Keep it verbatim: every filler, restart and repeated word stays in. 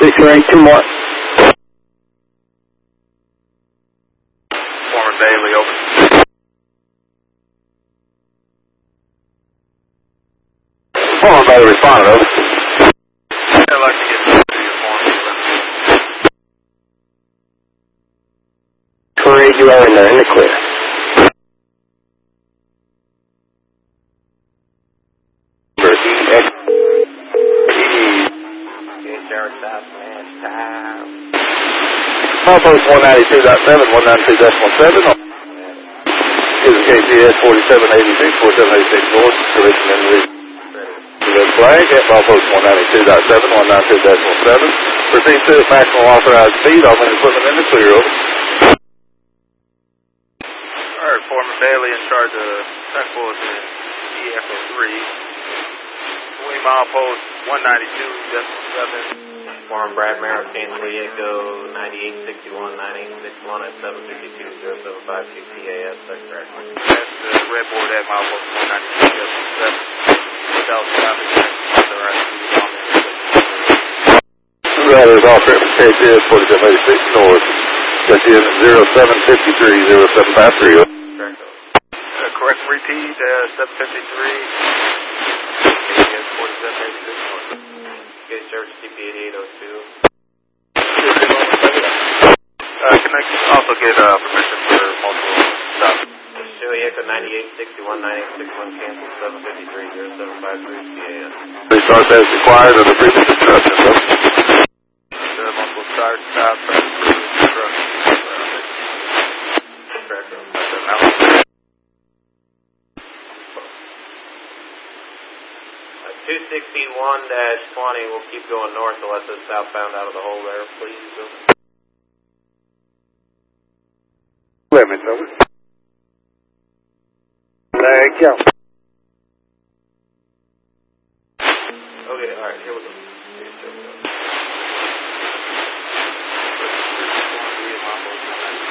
Dictionary, two more. Foreman Bailey, over. Foreman Bailey responded, over. I'd like to get to your foreman. Corey, you are in there, in the clear. Post one ninety-two point seven, one ninety-two point seven. Is K G S forty-seven eighty-six, forty-seven eighty-six north, correction in the red flag at post one ninety-two point seven, one ninety-two point seven. Proceed to its maximum authorized speed, all main equipment in the clear, over. Alright, Foreman Bailey in charge of transport in E F O three. twenty mile post one ninety-two point seven. Foreman Brad Merrill, Kansas City Echo ninety-eight sixty-one, ninety-eight sixty-one at seven fifty-two, zero seven five two P A S, second track. That's the red board at mile post one ninety-two point seven. Without stopping, authorized speed, all main equipment. That is all clear from K G S forty-seven eighty-six north. That's in zero seven five three, zero seven five three. Uh, correct repeat, uh, seven fifty-three. K G S forty-seven eighty-six north. Good search, C P eighty-eight oh two. Uh, can I also get uh, permission for multiple stops? Chili Echo ninety-eight sixty-one, ninety-eight sixty-one, cancel seven fifty-three, zero seven five three P A S. Restart as required under previous instructions, over. Uh, multiple start, stop, instructions. two sixty-one dash twenty, we'll keep going north to let this southbound out of the hole there, please. Limits, over. Leg, go.